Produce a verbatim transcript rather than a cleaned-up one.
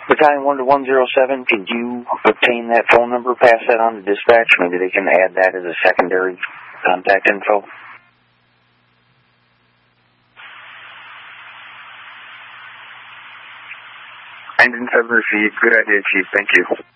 Battalion one to one zero seven, could you obtain that phone number, pass that on to dispatch? Maybe they can add that as a secondary contact info. nine seven received. Good idea, Chief. Thank you.